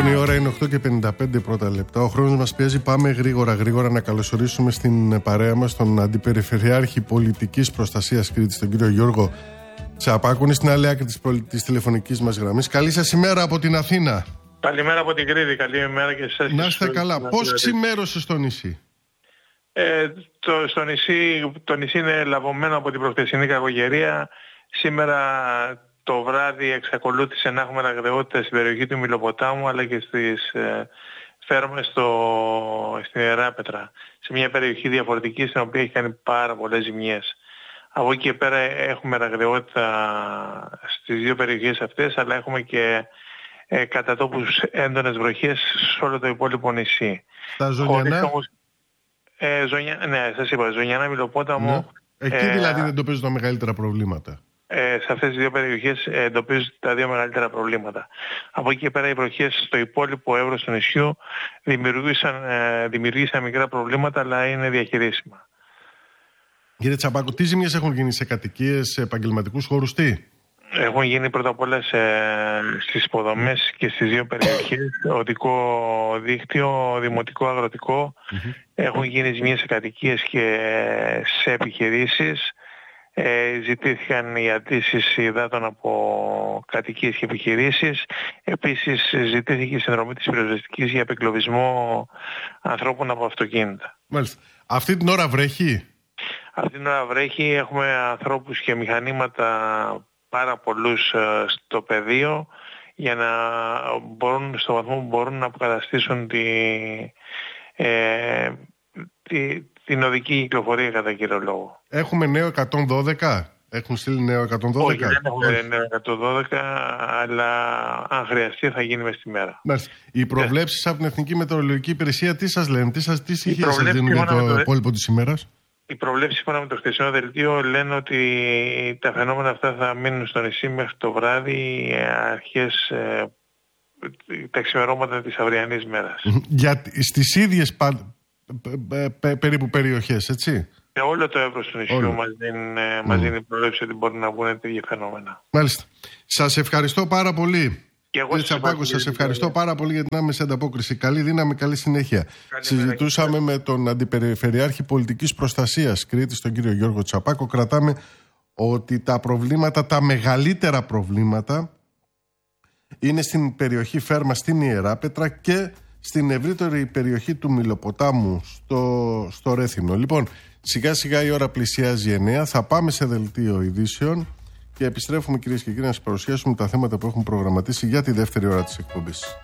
Λοιπόν, η ώρα είναι 8:55 πρώτα λεπτά. Ο χρόνος μας πιέζει. Πάμε γρήγορα να καλωσορίσουμε στην παρέα μας τον Αντιπεριφερειάρχη Πολιτικής Προστασίας Κρήτης, τον κύριο Γιώργο Τσαπάκο. Είναι στην άλλη άκρη της τηλεφωνικής μας γραμμής. Καλή σας ημέρα από την Αθήνα. Καλημέρα από την Κρήτη. Καλή ημέρα και σε εσάς. Να είστε καλά. Πώς ξημέρωσε στο νησί? Το νησί είναι λαβωμένο από την προχθεσινή κακοκαιρία. Σήμερα το βράδυ εξακολούθησε να έχουμε ραγδαιότητα στην περιοχή του Μυλοποτάμου, αλλά και στις φέρμες στην Ιεράπετρα, σε μια περιοχή διαφορετική στην οποία έχει κάνει πάρα πολλές ζημιές. Από εκεί και πέρα έχουμε ραγδαιότητα στις δύο περιοχές αυτές, αλλά έχουμε και κατά τόπους έντονες βροχές σε όλο το υπόλοιπο νησί. Τα Ζωνιανά? Ναι, σας είπα, Ζωνιανά, Μυλοπόταμο. Ναι. Εκεί δηλαδή δεν εντοπίζουν τα μεγαλύτερα προβλήματα. Σε αυτές τις δύο περιοχές εντοπίζονται τα δύο μεγαλύτερα προβλήματα. Από εκεί και πέρα οι βροχές στο υπόλοιπο εύρος του νησιού δημιουργήσαν μικρά προβλήματα, αλλά είναι διαχειρίσιμα. Κύριε Τσαπάκο, τι ζημιές έχουν γίνει σε κατοικίες, σε επαγγελματικούς χώρους, τι? Έχουν γίνει πρώτα απ' όλα στις υποδομές και στις δύο περιοχές, οδικό δίκτυο, δημοτικό, αγροτικό. Έχουν γίνει ζημιές σε κατοικίες και σε επιχειρήσεις. Ζητήθηκαν οι αντλήσεις υδάτων από κατοικίες και επιχειρήσεις. Επίσης ζητήθηκε η συνδρομή της πυροσβεστικής για απεγκλωβισμό ανθρώπων από αυτοκίνητα. Μάλιστα. Αυτή την ώρα βρέχει? Αυτή την ώρα βρέχει. Έχουμε ανθρώπους και μηχανήματα πάρα πολλούς στο πεδίο για να μπορούν, στο βαθμό που μπορούν, να αποκαταστήσουν την οδική κυκλοφορία κατά κύριο λόγο. Έχουμε νέο 112? Έχουν στείλει νέο 112? Όχι, δεν έχουμε νέο 112, αλλά αν χρειαστεί θα γίνει μες τη μέρα. Μάλιστα. Οι προβλέψεις από την Εθνική Μετεωρολογική Υπηρεσία τι σας λένε, τι στοιχεία σας δίνουν για το υπόλοιπο της ημέρας? Οι προβλέψεις σύμφωνα με το χθεσινό δελτίο λένε ότι τα φαινόμενα αυτά θα μείνουν στο νησί μέχρι το βράδυ, αρχές τα ξημερώματα της αυριανής μέρας. Στις ίδιες περίπου περιοχές, έτσι? Σε όλο το εύρος του νησιού μας δίνει προβλέψη ότι μπορεί να βγουν τέτοια φαινόμενα. Μάλιστα. Σας ευχαριστώ πάρα πολύ. Κύριε Τσαπάκο, σας ευχαριστώ πάρα πολύ για την άμεση ανταπόκριση. Καλή δύναμη, καλή συνέχεια. Συζητούσαμε με τον Αντιπεριφερειάρχη Πολιτικής Προστασίας Κρήτης, τον κύριο Γιώργο Τσαπάκο. Κρατάμε ότι τα προβλήματα, τα μεγαλύτερα προβλήματα, είναι στην περιοχή Φέρμα στην Ιεράπετρα και στην ευρύτερη περιοχή του Μυλοποτάμου στο Ρέθυμνο. Λοιπόν, σιγά σιγά η ώρα πλησιάζει 9. Θα πάμε σε δελτίο ειδήσεων και επιστρέφουμε, κυρίες και κύριοι, να σας παρουσιάσουμε τα θέματα που έχουν προγραμματίσει για τη δεύτερη ώρα της εκπομπής.